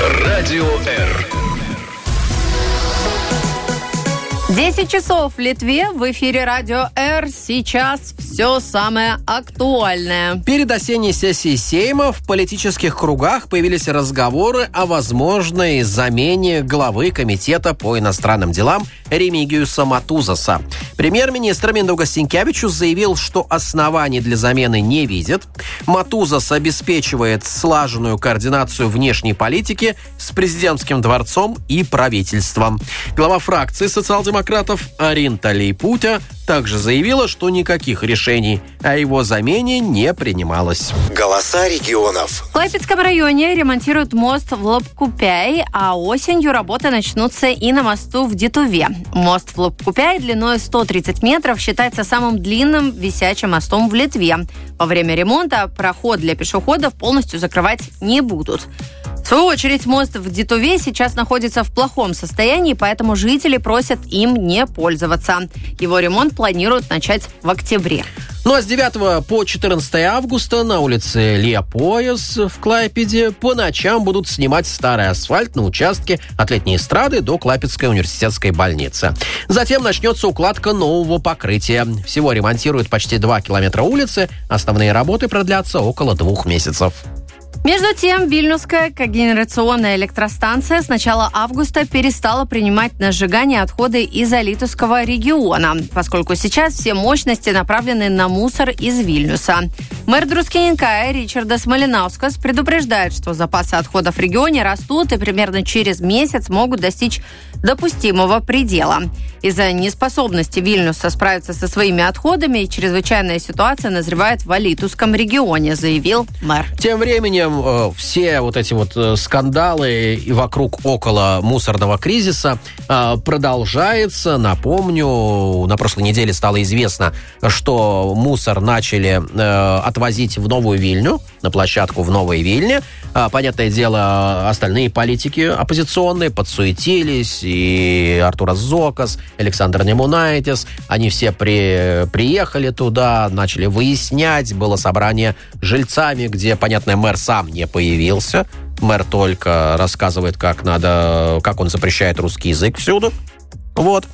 Радио Р. 10 часов в Литве, в эфире Радио Р. Сейчас все самое актуальное. Перед осенней сессией Сейма в политических кругах появились разговоры о возможной замене главы Комитета по иностранным делам Ремигиуса Матузаса. Премьер-министр Миндаугас Синкевичус заявил, что оснований для замены не видит. Матузас обеспечивает слаженную координацию внешней политики с президентским дворцом и правительством. Глава фракции социал-демократов Аринта Лейпутя также заявила, что никаких решений о его замене не принималось. Голоса регионов. В Клайпедском районе ремонтируют мост в Лопкупяй, а осенью работы начнутся и на мосту в Дитуве. Мост в Лопкупяй длиной 130 метров считается самым длинным висячим мостом в Литве. Во время ремонта проход для пешеходов полностью закрывать не будут. В свою очередь, мост в Дитуве сейчас находится в плохом состоянии, поэтому жители просят им не пользоваться. Его ремонт планируют начать в октябре. Ну а с 9 по 14 августа на улице Лиапояс в Клайпеде по ночам будут снимать старый асфальт на участке от Летней эстрады до Клайпедской университетской больницы. Затем начнется укладка нового покрытия. Всего ремонтируют почти 2 километра улицы. Основные работы продлятся около 2 месяцев. Между тем, Вильнюсская когенерационная электростанция с начала августа перестала принимать на сжигание отходы из Алитуского региона, поскольку сейчас все мощности направлены на мусор из Вильнюса. Мэр Друскиненкая Ричардас Малинаускас предупреждает, что запасы отходов в регионе растут и примерно через месяц могут достичь допустимого предела. Из-за неспособности Вильнюса справиться со своими отходами чрезвычайная ситуация назревает в Алитуском регионе, заявил мэр. Тем временем все вот эти вот скандалы и около мусорного кризиса продолжается. Напомню, на прошлой неделе стало известно, что мусор начали отвозить в Новую Вильню, на площадку в Новой Вильне. Понятное дело, остальные политики оппозиционные подсуетились, и Артурас Зокас, Александр Немунайтис, они все приехали туда, начали выяснять. Было собрание с жильцами, где, понятно, мэр сам не появился. Мэр только рассказывает, как он запрещает русский язык всюду. Вот.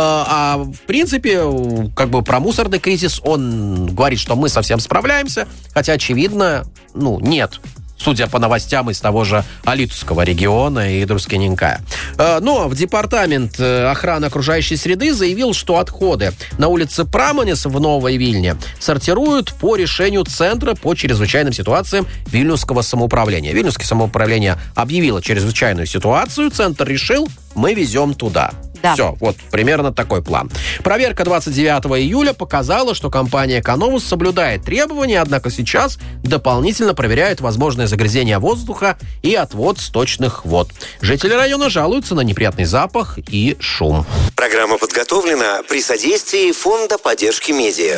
А в принципе, про мусорный кризис он говорит, что мы совсем справляемся, хотя, очевидно, нет. Судя по новостям из того же Алитуского региона и Друскиненкая. Но в департамент охраны окружающей среды заявил, что отходы на улице Прамонес в Новой Вильне сортируют по решению Центра по чрезвычайным ситуациям Вильнюсского самоуправления. Вильнюсское самоуправление объявило чрезвычайную ситуацию, Центр решил, мы везем туда. Да. Все, вот примерно такой план. Проверка 29 июля показала, что компания «Эконовус» соблюдает требования, однако сейчас дополнительно проверяют возможное загрязнение воздуха и отвод сточных вод. Жители района жалуются на неприятный запах и шум. Программа подготовлена при содействии Фонда поддержки медиа.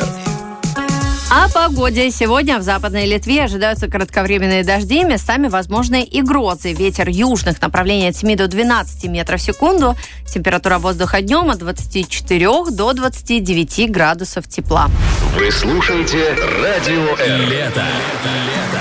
О погоде. Сегодня в Западной Литве ожидаются кратковременные дожди, местами возможны и грозы. Ветер южных направлений от 7 до 12 метров в секунду. Температура воздуха днем от 24 до 29 градусов тепла. Вы слушаете Радио Р. Лето.